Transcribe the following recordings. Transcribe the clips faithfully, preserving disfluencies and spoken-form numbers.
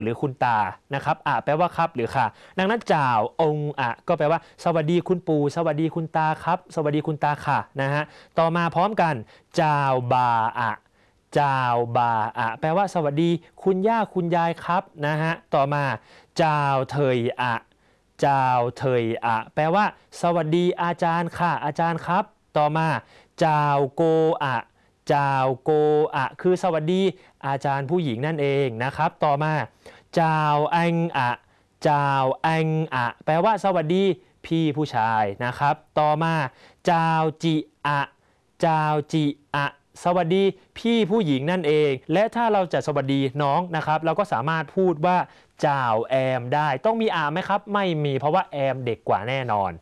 หรือคุณตานะครับอะแปลว่าครับหรือค่ะดังนั้นจ่าวองอะก็แปลว่าสวัสดีคุณปู่สวัสดีคุณตาครับสวัสดีคุณตาค่ะนะฮะต่อมาพร้อมกันจ่าวบาอะจ่าวบาอะแปลว่าสวัสดีคุณย่าคุณยายครับนะฮะต่อมาจ่าวเถยอะจ่าวเถยอะแปลว่าสวัสดีอาจารย์ค่ะอาจารย์ครับต่อมาจ่าวโกอะจ่าวโกอะคือสวัสดีอาจารย์ผู้หญิงนั่นเองนะครับต่อมาจาวอังอะจาวอังอะแปลว่าสวัสดีพี่ผู้ชายนะครับต่อมาจาวจิอะจาวจิอะสวัสดีพี่ผู้หญิงนั่นเองและถ้าเราจะสวัสดีน้องนะครับเราก็สามารถพูดว่าจาวแอมได้ต้องมีอาไหมครับไม่มีเพราะว่าแอมเด็กกว่าแน่นอน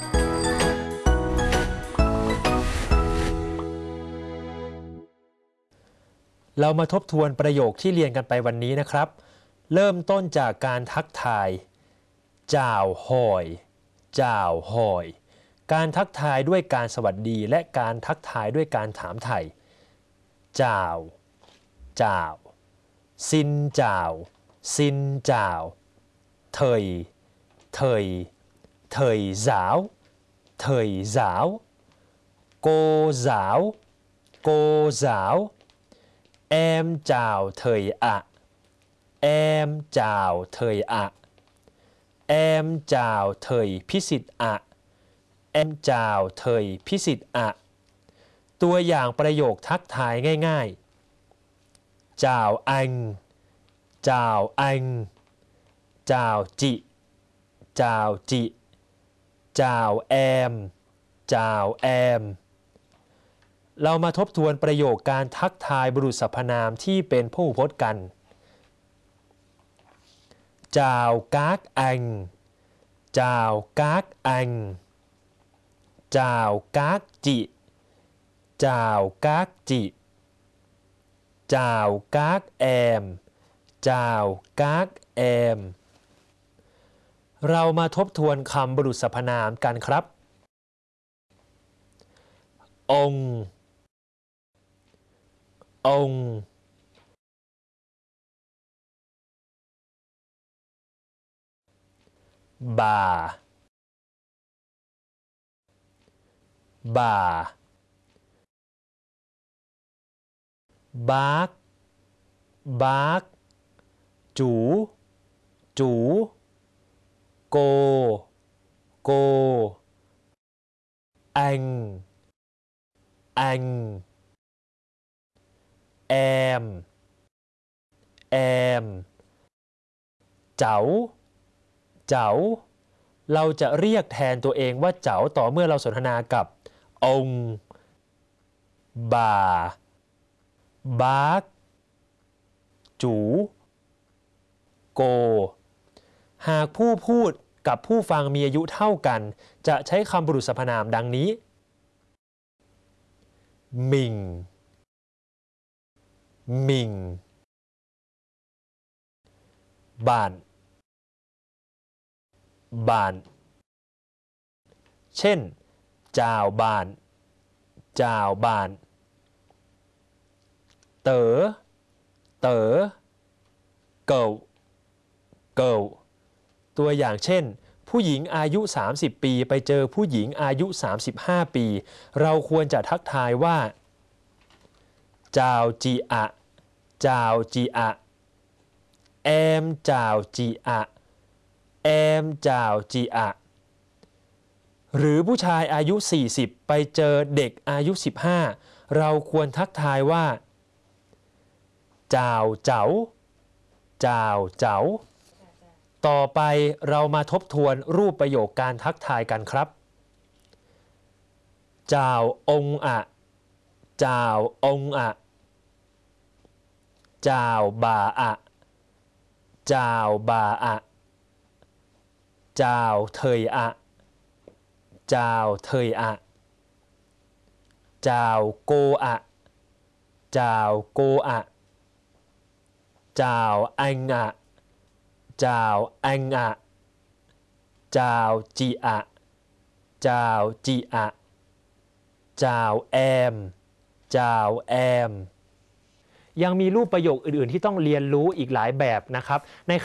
เรามาทบทวนประโยคที่เรียนกันไปวันนี้นะครับเริ่มต้นจากการทักทายจ่าวหอยจ่าวหอยการทักทายด้วยการสวัสดีและการทักทายด้วยการถามไถ่จ่าวจ่าวซินจ่าวซินจ่าวเถยเถยเถยสาวเถยสาวโกสาวโกสาวแอมจ่าวเถยอะแอมจ่าวเถยอะแอมจ่าวเถยพิสิทธิ์อะแอมจ่าวเถยพิสิทธิ์อะตัวอย่างประโยคทักทายง่ายๆจ่าวอังจ่าวอังจ่าวจิจ่าวจิจ่าวแอมจ่าวแอมเรามาทบทวนประโยคการทักทายบุรุษสรรพนามที่เป็นพหูพจน์กันจ่าวกากอังจ่าวกากอังจ่าวกากจิจ่าวกากจิจ่าวกากแอมจ่าวกากแอมเรามาทบทวนคำบุรุษสรรพนามกันครับองค์องค์บ่าบ่าบากบากจูจูโกโกอังอังแอมแอมเจ๋าเจ๋าเราจะเรียกแทนตัวเองว่าเจ๋าต่อเมื่อเราสนทนากับองค์บ่าบากจูโกหากผู้พูดกับผู้ฟังมีอายุเท่ากันจะใช้คำบุรุษสรรพนามดังนี้มิงมิงบ้านบ้านเช่นจ่าวบ้านจ่าวบ้านเต๋อเต๋อเก่าเก่าตัวอย่างเช่นผู้หญิงอายุสามสิบปีไปเจอผู้หญิงอายุสามสิบห้าปีเราควรจะทักทายว่าจาวจีอะจาวจีอะแอมจาวจีอะแอมจาวจีอะหรือผู้ชายอายุสี่สิบไปเจอเด็กอายุสิบห้าเราควรทักทายว่าจาวเจ๋าจาวเจ๋าต่อไปเรามาทบทวนรูปประโยคการทักทายกันครับจาวองอะจาวองอะจาวบาอะจาวบาอะจาวเถยอะจาวเถยอะจาวโกอะจาวโกอะจาวอังอะจาวอังอะจาวจีอะจาวจีอะจาวแอมจาวแอมยังมีรูปประโยคอื่นๆที่ต้องเรียนรู้อีกหลายแบบนะครับใน